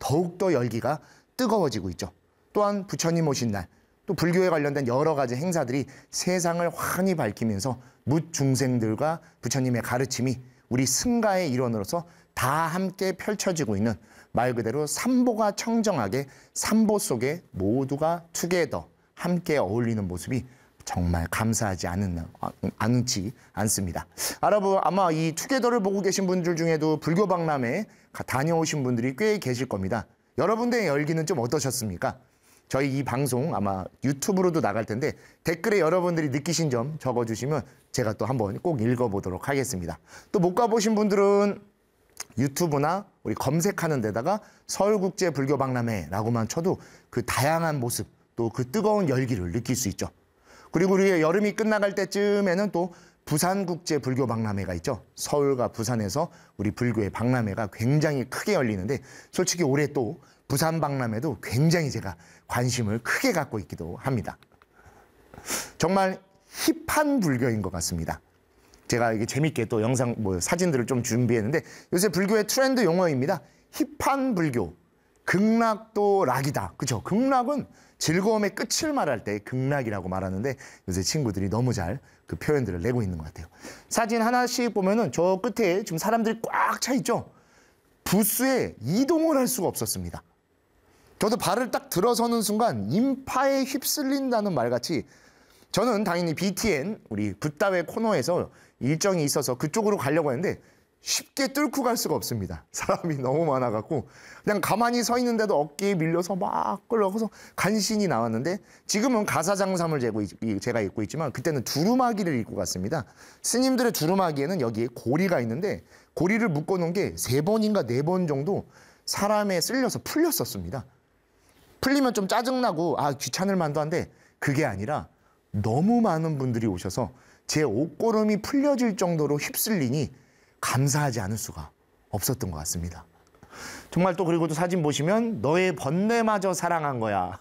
더욱더 열기가 뜨거워지고 있죠. 또한 부처님 오신 날, 또 불교에 관련된 여러 가지 행사들이 세상을 환히 밝히면서 묻 중생들과 부처님의 가르침이 우리 승가의 일원으로서 다 함께 펼쳐지고 있는, 말 그대로 삼보가 청정하게 삼보 속에 모두가 투게더 함께 어울리는 모습이 정말 감사하지 않지 않습니다. 아마 이 투게더를 보고 계신 분들 중에도 불교 박람회에 다녀오신 분들이 꽤 계실 겁니다. 여러분들의 열기는 좀 어떠셨습니까? 저희 이 방송 아마 유튜브로도 나갈 텐데 댓글에 여러분들이 느끼신 점 적어주시면 제가 또 한번 꼭 읽어보도록 하겠습니다. 또 못 가보신 분들은 유튜브나 우리 검색하는 데다가 서울국제불교박람회라고만 쳐도 그 다양한 모습, 또 그 뜨거운 열기를 느낄 수 있죠. 그리고 우리 여름이 끝나갈 때쯤에는 또 부산국제불교박람회가 있죠. 서울과 부산에서 우리 불교의 박람회가 굉장히 크게 열리는데, 솔직히 올해 또 부산 박람회도 굉장히 제가 관심을 크게 갖고 있기도 합니다. 정말 힙한 불교인 것 같습니다. 제가 이게 재밌게 또 영상, 사진들을 좀 준비했는데, 요새 불교의 트렌드 용어입니다. 힙한 불교. 극락도 락이다. 그죠? 극락은 즐거움의 끝을 말할 때 극락이라고 말하는데, 요새 친구들이 너무 잘 그 표현들을 내고 있는 것 같아요. 사진 하나씩 보면은 저 끝에 지금 사람들이 꽉 차 있죠? 부스에 이동을 할 수가 없었습니다. 저도 발을 딱 들어서는 순간 인파에 휩쓸린다는 말같이, 저는 당연히 BTN 우리 붓다웨 코너에서 일정이 있어서 그쪽으로 가려고 했는데 쉽게 뚫고 갈 수가 없습니다. 사람이 너무 많아갖고 그냥 가만히 서 있는데도 어깨에 밀려서 막 끌려가서 간신히 나왔는데, 지금은 가사장삼을 제가 입고 있지만 그때는 두루마기를 입고 갔습니다. 스님들의 두루마기에는 여기에 고리가 있는데, 고리를 묶어놓은 게 3번인가 4번 정도 사람에 쓸려서 풀렸었습니다. 풀리면 좀 짜증나고 귀찮을 만도 한데, 그게 아니라 너무 많은 분들이 오셔서 제 옷고름이 풀려질 정도로 휩쓸리니 감사하지 않을 수가 없었던 것 같습니다. 정말 또 그리고 또 사진 보시면 너의 번뇌마저 사랑한 거야.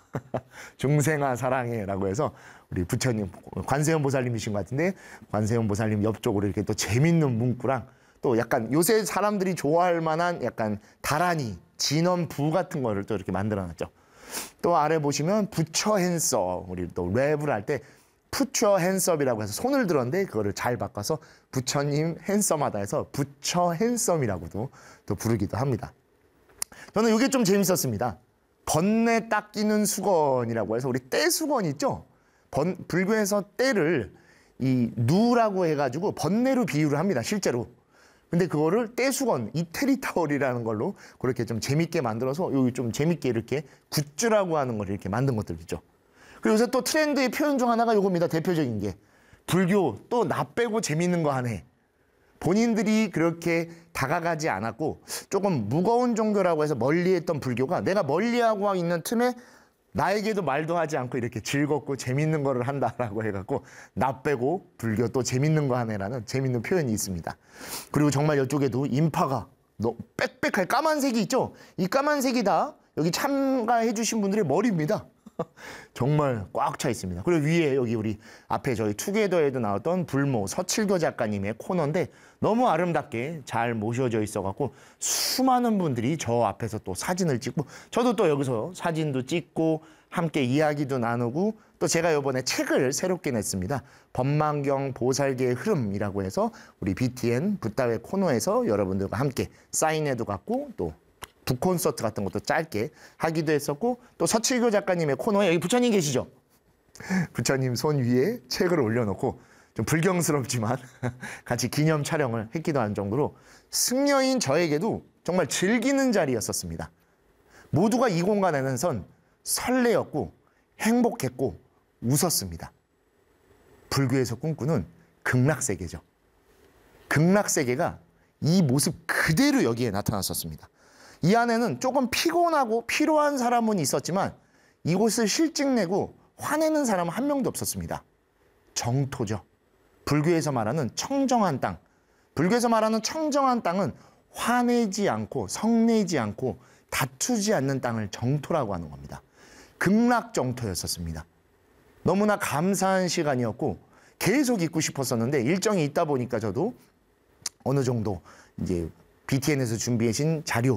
중생아 사랑해 라고 해서 우리 부처님, 관세음 보살님이신 것 같은데, 관세음 보살님 옆쪽으로 이렇게 또 재밌는 문구랑 또 약간 요새 사람들이 좋아할 만한 약간 다라니, 진원부 같은 거를 또 이렇게 만들어 놨죠. 또 아래 보시면 부처 핸섬, 우리 또 랩을 할 때 부처 핸섬이라고 해서 손을 들었는데 그거를 잘 바꿔서 부처님 핸섬하다 해서 부처 핸섬이라고도 또 부르기도 합니다. 저는 이게 좀 재밌었습니다. 번뇌 닦이는 수건이라고 해서 우리 때 수건 있죠? 불교에서 때를 이 누라고 해가지고 번뇌로 비유를 합니다, 실제로. 근데 그거를 떼수건, 이태리 타월이라는 걸로 그렇게 좀 재밌게 만들어서 여기 좀 재밌게 이렇게 굿즈라고 하는 걸 이렇게 만든 것들 있죠. 그리고 요새 또 트렌드의 표현 중 하나가 요겁니다. 대표적인 게. 불교 또 나 빼고 재밌는 거 하네. 본인들이 그렇게 다가가지 않았고 조금 무거운 종교라고 해서 멀리했던 불교가 내가 멀리하고 있는 틈에 나에게도 말도 하지 않고 이렇게 즐겁고 재밌는 거를 한다라고 해갖고 나 빼고 불교 또 재밌는 거 하네라는 재밌는 표현이 있습니다. 그리고 정말 이쪽에도 인파가 빽빽할 까만색이 있죠? 이 까만색이 다 여기 참가해 주신 분들의 머리입니다. 정말 꽉 차 있습니다. 그리고 위에 여기 우리 앞에 저희 투게더에도 나왔던 불모 서칠교 작가님의 코너인데 너무 아름답게 잘 모셔져 있어갖고 수많은 분들이 저 앞에서 또 사진을 찍고 저도 또 여기서 사진도 찍고 함께 이야기도 나누고 또 제가 이번에 책을 새롭게 냈습니다. 법망경 보살계의 흐름이라고 해서 우리 BTN 붓다웨 코너에서 여러분들과 함께 사인회도 갖고 또 북콘서트 같은 것도 짧게 하기도 했었고 또 서칠교 작가님의 코너에 여기 부처님 계시죠? 부처님 손 위에 책을 올려놓고 좀 불경스럽지만 같이 기념 촬영을 했기도 한 정도로 승려인 저에게도 정말 즐기는 자리였었습니다. 모두가 이 공간에는 설레었고 행복했고 웃었습니다. 불교에서 꿈꾸는 극락세계죠. 극락세계가 이 모습 그대로 여기에 나타났었습니다. 이 안에는 조금 피곤하고 피로한 사람은 있었지만 이곳을 실증내고 화내는 사람은 한 명도 없었습니다. 정토죠. 불교에서 말하는 청정한 땅. 불교에서 말하는 청정한 땅은 화내지 않고 성내지 않고 다투지 않는 땅을 정토라고 하는 겁니다. 극락정토였었습니다. 너무나 감사한 시간이었고 계속 있고 싶었었는데 일정이 있다 보니까 저도 어느 정도 이제 BTN에서 준비하신 자료